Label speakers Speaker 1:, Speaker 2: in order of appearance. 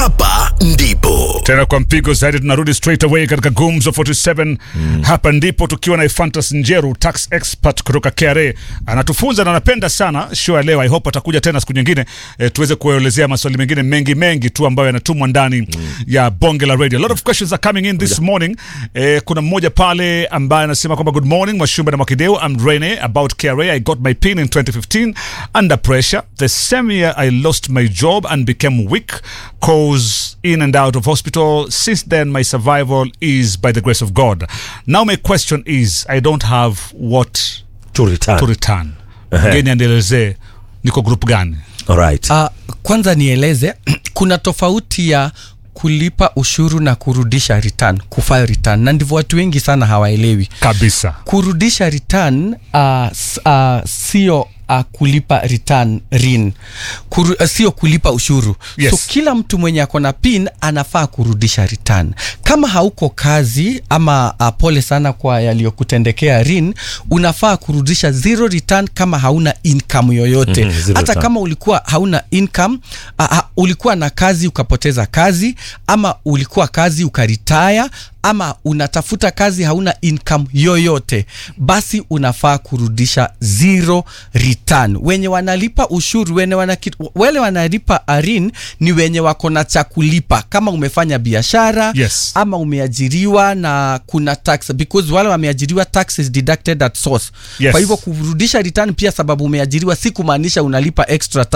Speaker 1: Hapa ndipo
Speaker 2: tena kwa mpigo zaidi tunarudi straight away katika Gumzo 47. Hapa ndipo tukiwa na Ephantus Njeru, tax expert kutoka KRA. Anatufunza na anapenda sana show ya leo. I hope atakuja tena siku nyingine tuweze kuelezea maswali mengine mengi tu ambayo yanatumwa ndani ya Bonge la Radio. A lot of questions are coming in this morning. Kuna mmoja pale ambaye anasema kwamba good morning Mwashumba na Mwakideu, I'm Rene about KRA. I got my PIN in 2015 under pressure. The same year I lost my job and became weak, cause in and out of hospital. Since then my survival is by the grace of God. Now my question is, I don't have what
Speaker 3: to return.
Speaker 2: Ngeni andeleze niko group gani?
Speaker 3: Alright.
Speaker 4: Kwanza nieleze kuna tofauti ya kulipa ushuru na kurudisha return, kufile return, na ndivyo watu wengi sana hawaelewi
Speaker 2: Kabisa.
Speaker 4: Kurudisha return sio kulipa return RIN, sio kulipa ushuru.
Speaker 2: Yes.
Speaker 4: So kila mtu mwenye akona PIN anafaa kurudisha return. Kama hauko kazi ama pole sana kwa yaliyokutendekea RIN, unafaa kurudisha zero return kama hauna income yoyote. Hata kama ulikuwa hauna income, ulikuwa na kazi ukapoteza kazi, ama ulikuwa kazi ukaretire, ama unatafuta kazi hauna income yoyote, basi unafaa kurudisha zero return. Wenye wanalipa ushuru, wale wanalipa RIN ni wenye wako na cha kulipa, kama umefanya biashara,
Speaker 2: yes,
Speaker 4: ama umeajiriwa na kuna tax, because wale wameajiriwa tax is deducted at source.
Speaker 2: Yes.
Speaker 4: Kwa hivyo kurudisha return pia sababu umeajiriwa si kumaanisha unalipa extra tax.